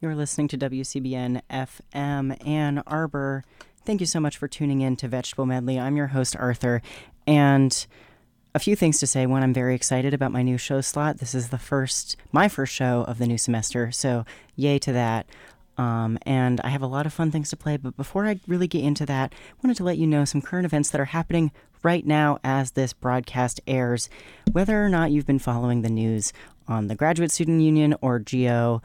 You're listening to WCBN FM Ann Arbor. Thank you so much for tuning in to Vegetable Medley. I'm your host, Arthur, and a few things to say. One, I'm very excited about my new show slot. This is my first show of the new semester, so yay to that. And I have a lot of fun things to play, but before I really get into that, I wanted to let you know some current events that are happening right now as this broadcast airs. Whether or not you've been following the news on the Graduate Student Union or GEO,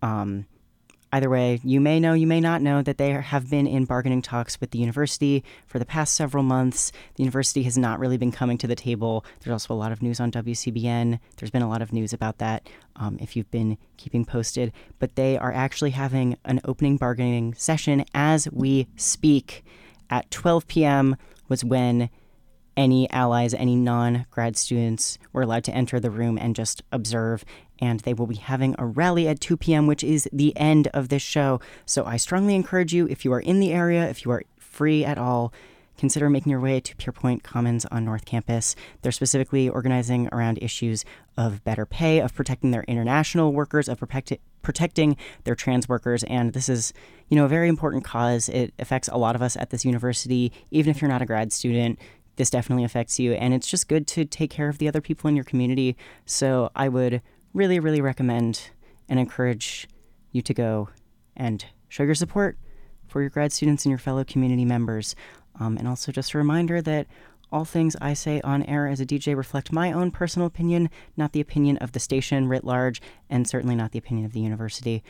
either way, you may know, you may not know that they have been in bargaining talks with the university for the past several months. The university has not really been coming to the table. There's also a lot of news on WCBN. There's been a lot of news about that if you've been keeping posted. But they are actually having an opening bargaining session as we speak. At 12 p.m. was when any allies, any non-grad students were allowed to enter the room and just observe. And they will be having a rally at 2 p.m., which is the end of this show. So I strongly encourage you, if you are in the area, if you are free at all, consider making your way to Pierpoint Commons on North Campus. They're specifically organizing around issues of better pay, of protecting their international workers, of protecting their trans workers. And this is, a very important cause. It affects a lot of us at this university. Even if you're not a grad student, this definitely affects you. And it's just good to take care of the other people in your community. So I would really, really recommend and encourage you to go and show your support for your grad students and your fellow community members. And also just a reminder that all things I say on air as a DJ reflect my own personal opinion, not the opinion of the station writ large, and certainly not the opinion of the university.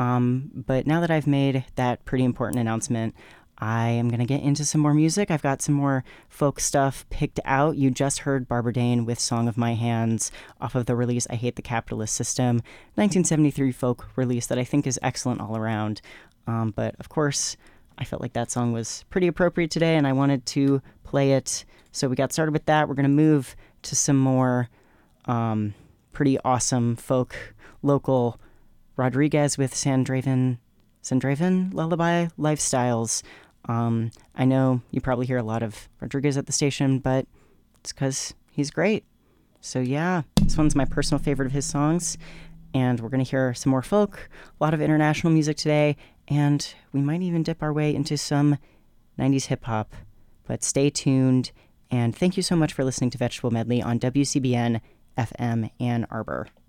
But now that I've made that pretty important announcement, I am going to get into some more music. I've got some more folk stuff picked out. You just heard Barbara Dane with Song of My Hands off of the release I Hate the Capitalist System, 1973 folk release that I think is excellent all around. But of course, I felt like that song was pretty appropriate today and I wanted to play it. So we got started with that. We're going to move to some more pretty awesome folk, local Rodriguez with Sandraven Lullaby Lifestyles. I know you probably hear a lot of Rodriguez at the station, but it's because he's great. So yeah, this one's my personal favorite of his songs, and we're going to hear some more folk, a lot of international music today, and we might even dip our way into some 90s hip-hop. But stay tuned, and thank you so much for listening to Vegetable Medley on WCBN FM Ann Arbor.